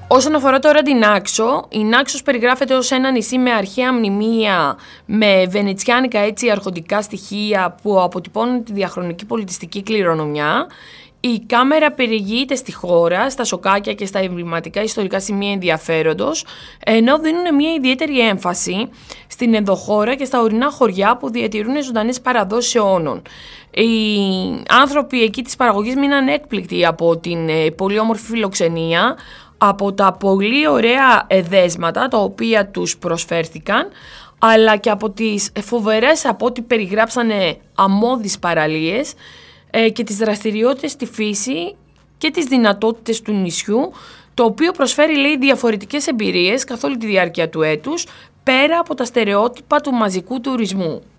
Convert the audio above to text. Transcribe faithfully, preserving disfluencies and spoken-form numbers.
Όσον αφορά τώρα την Νάξο, η Νάξος περιγράφεται ως ένα νησί με αρχαία μνημεία, με βενετσιάνικα έτσι αρχοντικά στοιχεία που αποτυπώνουν τη διαχρονική πολιτιστική κληρονομιά. Η κάμερα περιηγείται στη χώρα, στα σοκάκια και στα εμβληματικά ιστορικά σημεία ενδιαφέροντος, ενώ δίνουν μια ιδιαίτερη έμφαση στην ενδοχώρα και στα ορεινά χωριά που διατηρούν ζωντανές παραδόσεις αιώνων. Οι άνθρωποι εκεί της παραγωγής μείναν έκπληκτοι από την πολύ όμορφη φιλοξενία, από τα πολύ ωραία εδέσματα τα οποία τους προσφέρθηκαν, αλλά και από τις φοβερές, από ό,τι περιγράψανε, αμμώδεις παραλίες ε, και τις δραστηριότητες στη φύση και τις δυνατότητες του νησιού, το οποίο προσφέρει, λέει, διαφορετικές εμπειρίες καθ' όλη τη διάρκεια του έτους, πέρα από τα στερεότυπα του μαζικού τουρισμού.